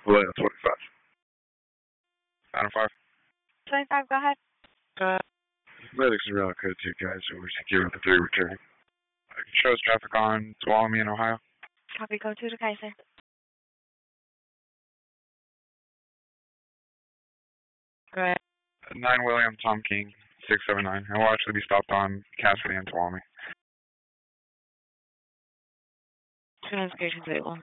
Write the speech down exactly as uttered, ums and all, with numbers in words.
Vallejo twenty-five. nine oh five. twenty-five, go ahead. Uh, medics are around code two guys, so we're securing the three returning. Uh, shows traffic on Tuolumne in Ohio. Copy, code two to Kaiser. Go ahead. nine William, Tom King, six seven nine. And we'll actually be stopped on Cassidy and Tuolumne. Two notifications available.